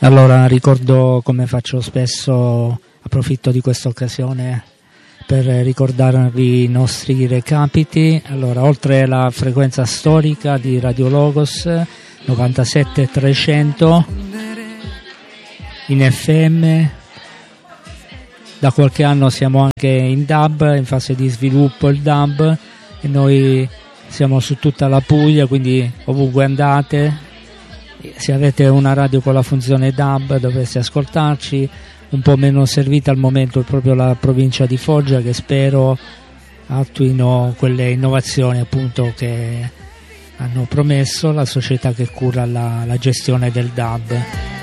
Allora ricordo, come faccio spesso, approfitto di questa occasione per ricordarvi i nostri recapiti. Allora, oltre alla frequenza storica di Radio Logos 97.300 in FM, da qualche anno siamo anche in DAB, in fase di sviluppo il DAB, e noi siamo su tutta la Puglia, quindi ovunque andate, se avete una radio con la funzione DAB dovreste ascoltarci. Un po' meno servita al momento è proprio la provincia di Foggia, che spero attuino quelle innovazioni appunto che hanno promesso la società che cura la gestione del DAB.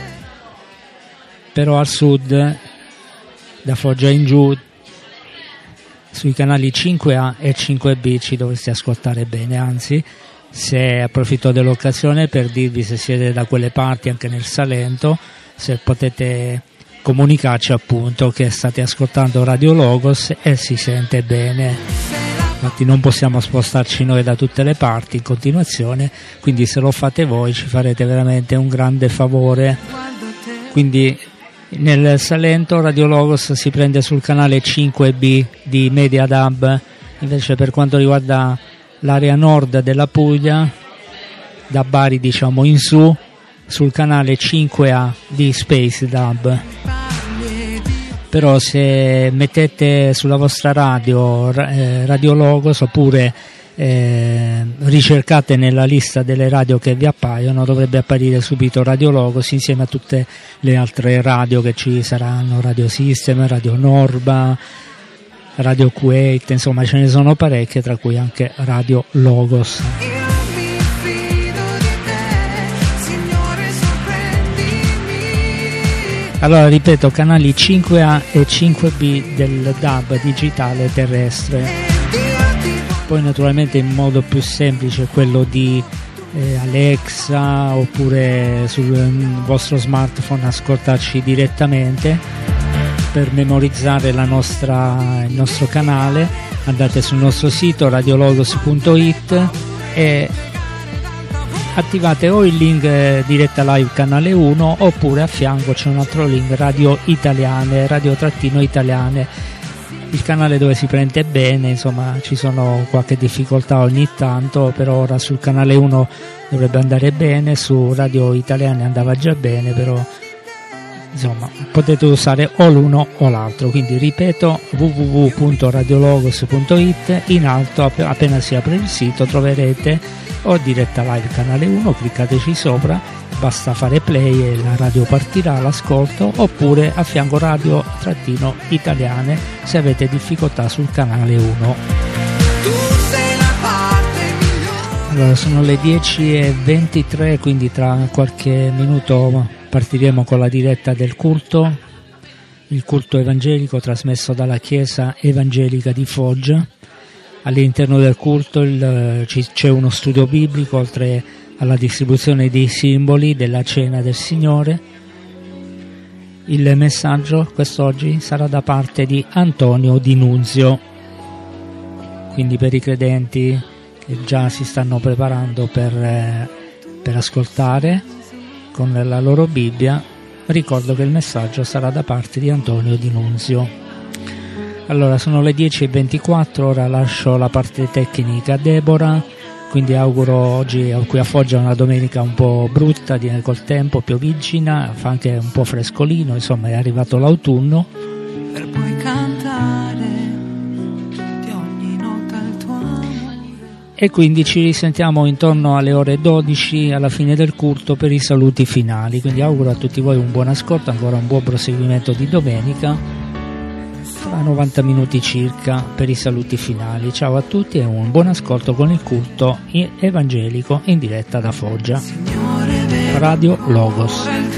Però al sud, da Foggia in giù, sui canali 5A e 5B ci dovreste ascoltare bene, anzi, se approfitto dell'occasione per dirvi, se siete da quelle parti anche nel Salento, se potete comunicarci appunto che state ascoltando Radio Logos e si sente bene. Infatti non possiamo spostarci noi da tutte le parti in continuazione, quindi se lo fate voi ci farete veramente un grande favore. Quindi nel Salento Radio Logos si prende sul canale 5B di Media DAB, invece per quanto riguarda l'area nord della Puglia, da Bari diciamo in su, sul canale 5A di Space DAB. Però se mettete sulla vostra radio Radio Logos, oppure ricercate nella lista delle radio che vi appaiono, dovrebbe apparire subito Radio Logos insieme a tutte le altre radio che ci saranno: Radio System, Radio Norba, Radio Kuwait, insomma ce ne sono parecchie, tra cui anche Radio Logos. Allora ripeto, canali 5A e 5B del DAB digitale terrestre. Poi naturalmente in modo più semplice quello di Alexa, oppure sul vostro smartphone ascoltarci direttamente. Per memorizzare il nostro canale andate sul nostro sito radiologos.it e attivate o il link diretta live canale 1, oppure a fianco c'è un altro link radio italiane, radio-italiane, il canale dove si prende bene. Insomma, ci sono qualche difficoltà ogni tanto, per ora sul canale 1 dovrebbe andare bene, su radio italiane andava già bene, però insomma potete usare o l'uno o l'altro. Quindi ripeto, www.radiologos.it, in alto appena si apre il sito troverete o diretta live canale 1, cliccateci sopra, basta fare play e la radio partirà l'ascolto, oppure a fianco radio-italiane se avete difficoltà sul canale 1. Allora sono le 10:23, quindi tra qualche minuto partiremo con la diretta del culto, il culto evangelico trasmesso dalla Chiesa Evangelica di Foggia. All'interno del culto c'è uno studio biblico, oltre alla distribuzione dei simboli della cena del Signore. Il messaggio quest'oggi sarà da parte di Antonio Di Nunzio, quindi per i credenti che già si stanno preparando per ascoltare con la loro Bibbia, ricordo che il messaggio sarà da parte di Antonio Di Nunzio. Allora sono le 10:24, ora lascio la parte tecnica a Deborah, quindi auguro oggi qui a Foggia una domenica un po' brutta col tempo, pioviggina, fa anche un po' frescolino, insomma è arrivato l'autunno. Per poi cantare di ogni nota il tuo amore. E quindi ci risentiamo intorno alle ore 12 alla fine del culto per i saluti finali, quindi auguro a tutti voi un buon ascolto, ancora un buon proseguimento di domenica. Tra 90 minuti circa per i saluti finali. Ciao a tutti e un buon ascolto con il culto evangelico in diretta da Foggia. Radio Logos.